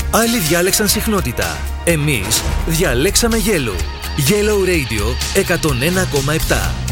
Άλλοι διάλεξαν συχνότητα. Εμείς διαλέξαμε Yellow. Yellow Radio 101,7.